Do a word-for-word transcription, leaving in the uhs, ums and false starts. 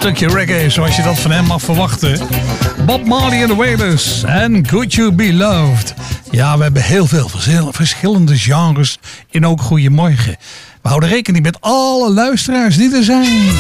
stukje reggae zoals je dat van hem mag verwachten. Bob Marley en the Wailers en Could You Be Loved. Ja, we hebben heel veel verschillende genres in Ook Goeiemorgen. We houden rekening met alle luisteraars die er zijn.